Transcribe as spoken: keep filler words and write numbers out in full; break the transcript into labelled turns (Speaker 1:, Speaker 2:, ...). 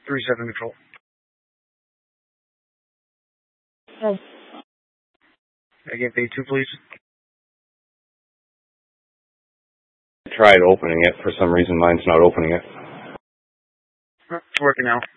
Speaker 1: three seven control.
Speaker 2: Oh.
Speaker 1: I get bay two, please.
Speaker 3: I tried opening it. For some reason, mine's not opening it.
Speaker 1: It's working now.